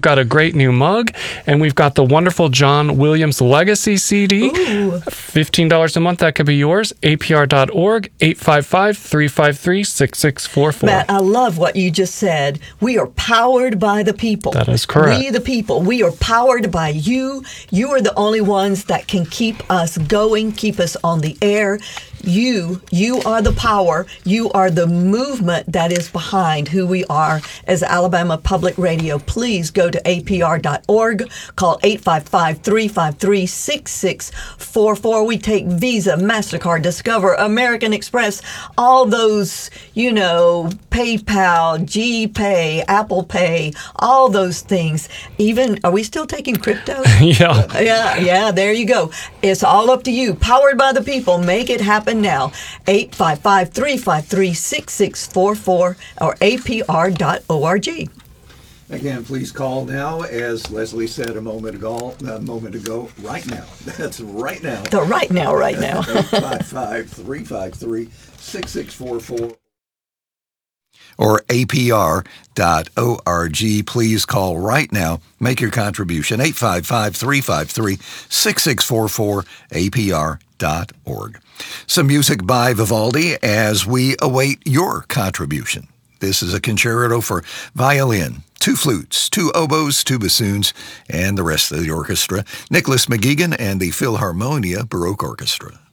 got a great new mug, and we've got the wonderful John Williams Legacy CD. Ooh. $15 a month, that could be yours. APR.org, 855-353-6644. Matt, I love what you just said. We are powered by the people. That is correct. We, the people, we are powered by you. You are the only ones that can keep us going, keep us on the air. You are the power. You are the movement that is behind who we are as Alabama Public Radio. Please go to apr.org. Call 855-353-6644. We take Visa, MasterCard, Discover, American Express, all those, PayPal, GPay, Apple Pay, all those things. Even, are we still taking crypto? Yeah. Yeah, there you go. It's all up to you. Powered by the people. Make it happen now. 855-353-6644 or apr.org. Again, please call now, as Leslie said a moment ago, right now. That's right now. The right now. 855-353-6644. Or apr.org. Please call right now. Make your contribution. 855-353-6644, apr.org. Some music by Vivaldi as we await your contribution. This is a concerto for violin, 2 flutes, 2 oboes, 2 bassoons, and the rest of the orchestra. Nicholas McGeegan and the Philharmonia Baroque Orchestra.